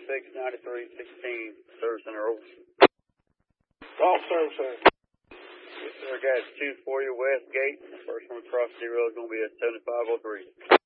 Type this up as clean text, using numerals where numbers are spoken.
69316, Service Center, over. Call service center. Yes, sir, got 240 West Gate. First one across 0 is going to be at 7503.